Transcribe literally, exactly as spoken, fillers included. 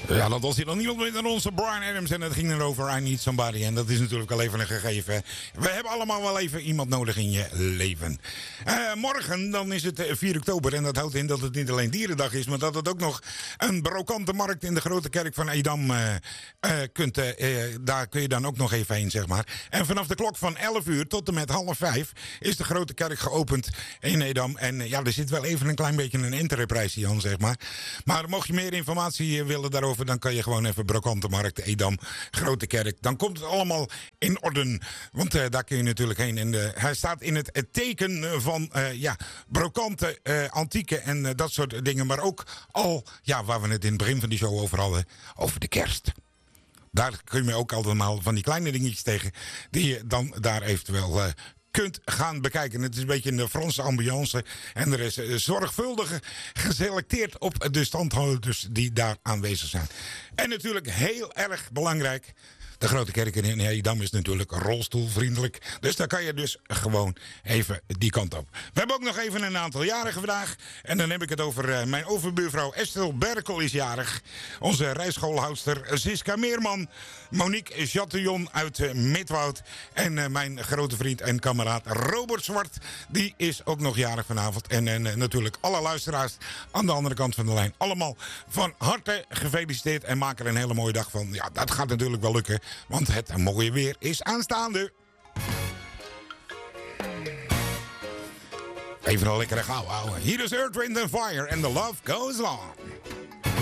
Ja, dat was hier dan niemand meer dan onze Bryan Adams. En het ging erover I Need Somebody. En dat is natuurlijk al even een gegeven. We hebben allemaal wel even iemand nodig in je leven. Uh, morgen dan is het vier oktober. En dat houdt in dat het niet alleen dierendag is. Maar dat het ook nog een brokante markt in de Grote Kerk van Edam uh, uh, kunt. Uh, daar kun je dan ook nog even heen, zeg maar. En vanaf de klok van elf uur tot en met half vijf is de Grote Kerk geopend in Edam. En uh, ja, er zit wel even een klein beetje een interreprijs, Jan, zeg maar. Maar mocht je meer informatie willen daarover, dan kan je gewoon even Brokante Markt, Edam, Grote Kerk. Dan komt het allemaal in orde. Want uh, daar kun je natuurlijk heen. En uh, hij staat in het, het teken van uh, ja, brokante, uh, antieke en uh, dat soort dingen. Maar ook al, ja, waar we het in het begin van die show over hadden, over de kerst. Daar kun je ook allemaal van die kleine dingetjes tegen, die je dan daar eventueel Uh, kunt gaan bekijken. Het is een beetje in de Franse ambiance. En er is zorgvuldig geselecteerd op de standhouders die daar aanwezig zijn. En natuurlijk heel erg belangrijk, de Grote Kerk in Edam is natuurlijk rolstoelvriendelijk. Dus daar kan je dus gewoon even die kant op. We hebben ook nog even een aantal jarigen vandaag. En dan heb ik het over uh, mijn overbuurvrouw Estelle Berkel is jarig. Onze rijschoolhoudster Siska Meerman. Monique Chatillon uit uh, Midwoud. En uh, mijn grote vriend en kameraad Robert Zwart. Die is ook nog jarig vanavond. En, en uh, natuurlijk alle luisteraars aan de andere kant van de lijn. Allemaal van harte gefeliciteerd. En maak er een hele mooie dag van. Ja, dat gaat natuurlijk wel lukken. Want het mooie weer is aanstaande. Even een lekkere gauw houden. Hier is Earth, Wind and Fire and the Love Goes On.